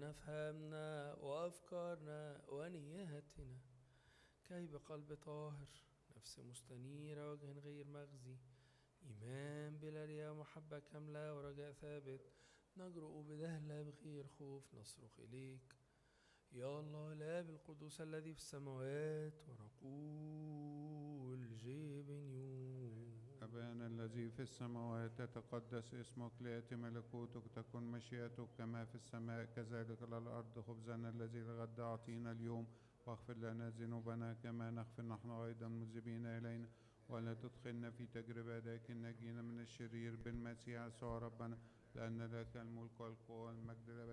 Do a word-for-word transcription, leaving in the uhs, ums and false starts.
أفهامنا وأفكارنا ونياتنا، كي بقلب طاهر، نفس مستنيرة، وجه غير مخزي، إيمان بلا رياء، محبة كاملة، ورجاء ثابت، نجرؤ بدهلة بغير خوف نصرخ إليك يا الله الآب القدوس الذي في السماوات، ونقول جيبنيو. أبانا الذي في السماوات، تتقدس اسمك، ليأتي ملكوتك، تكن مشيئتك كما في السماء كذلك على الأرض. خبزنا الذي الغد أعطينا اليوم، واغفر لنا ذنوبنا كما نغفر نحن أيضا مذنبين إلينا، ولا تدخلنا في تجربة لكن نجينا من الشرير، بالمسيح يسوع ربنا، لأن لك الملك والقوة والمجد